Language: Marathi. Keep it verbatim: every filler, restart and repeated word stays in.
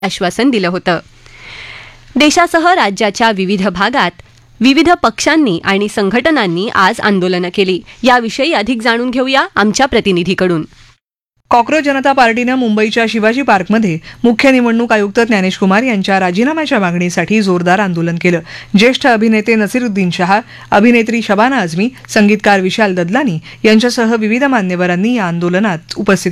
आश्वासन दिलं होतं. देशासह राज्याच्या विविध भागात विविध पक्षांनी आणि संघटनांनी आज आंदोलनं केली. याविषयी अधिक जाणून घेऊया आमच्या प्रतिनिधीकडून. कॉक्रोच जनता पार्टीनं मुंबईच्या शिवाजी पार्कमध्ये मुख्य निवडणूक आयुक्त ज्ञानेश कुमार यांच्या राजीनाम्याच्या मागणीसाठी जोरदार आंदोलन केलं. ज्येष्ठ अभिनेते नसीरुद्दीन शहा, अभिनेत्री शबाना आझमी, संगीतकार विशाल ददलानी यांच्यासह विविध मान्यवरांनी या आंदोलनात उपस्थिती